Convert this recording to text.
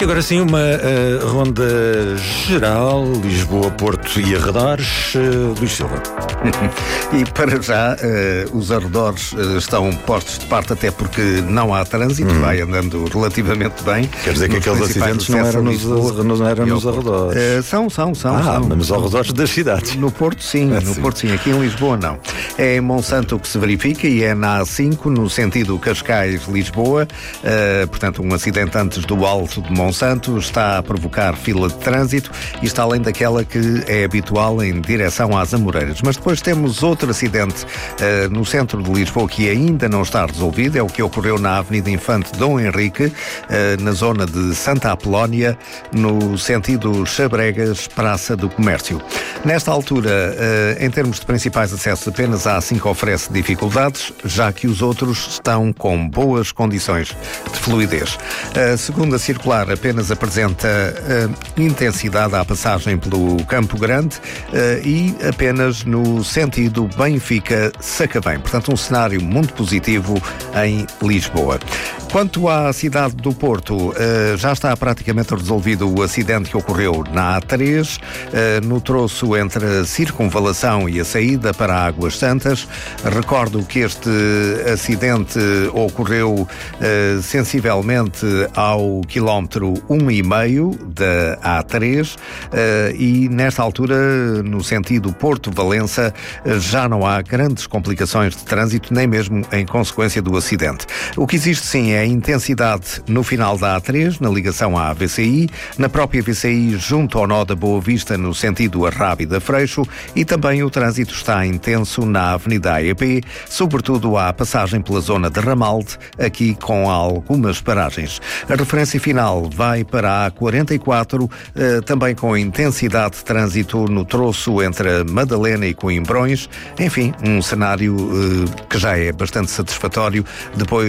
E agora sim, uma ronda geral, Lisboa, Porto e arredores. Luís Silva. E para já, os arredores estão postos de parte, até porque não há trânsito, vai andando relativamente bem. Quer dizer que aqueles acidentes não eram nos arredores? São. Mas nos arredores das cidades. No Porto, sim. No Porto, sim. Aqui em Lisboa, não. É em Monsanto que se verifica e é na A5, no sentido Cascais-Lisboa. Portanto, um acidente antes do Alto de Monsanto está a provocar fila de trânsito e está além daquela que é habitual em direção às Amoreiras. Mas depois temos outro acidente no centro de Lisboa que ainda não está resolvido. É o que ocorreu na Avenida Infante Dom Henrique, na zona de Santa Apolónia, no sentido Chabregas, Praça do Comércio. Nesta altura, em termos de principais acessos, apenas a A5 oferece dificuldades, já que os outros estão com boas condições de fluidez. A segunda circular apenas apresenta intensidade à passagem pelo Campo Grande e apenas no sentido Benfica-Sacavém. Portanto, um cenário muito positivo em Lisboa. Quanto à cidade do Porto, já está praticamente resolvido o acidente que ocorreu na A3, no troço entre a circunvalação e a saída para Águas Santas. Recordo que este acidente ocorreu sensivelmente ao quilómetro 1,5 da A3 e nesta altura, no sentido Porto-Valença, já não há grandes complicações de trânsito, nem mesmo em consequência do acidente. O que existe sim é a intensidade no final da A3, na ligação à VCI, na própria VCI junto ao nó da Boa Vista, no sentido Arrábida-Freixo, e também o trânsito está intenso na Avenida AEP, sobretudo à passagem pela zona de Ramalde, aqui com algumas paragens. A referência final vai para a A44, também com intensidade de trânsito no troço entre a Madalena e Coimbrões. Enfim, um cenário que já é bastante satisfatório depois